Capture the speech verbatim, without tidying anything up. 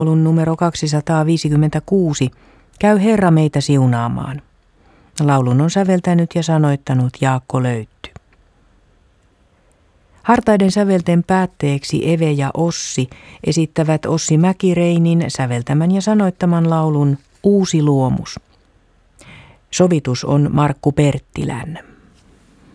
Laulun numero kaksisataaviisikymmentäkuusi. Käy Herra meitä siunaamaan. Laulun on säveltänyt ja sanoittanut Jaakko Löytty. Hartaiden sävelten päätteeksi Eve ja Ossi esittävät Ossi Mäkireinin säveltämän ja sanoittaman laulun Uusi luomus. Sovitus on Markku Perttilän.